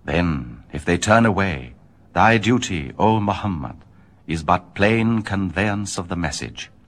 Then, if they turn away, thy duty, O Muhammad, is but plain conveyance of the message.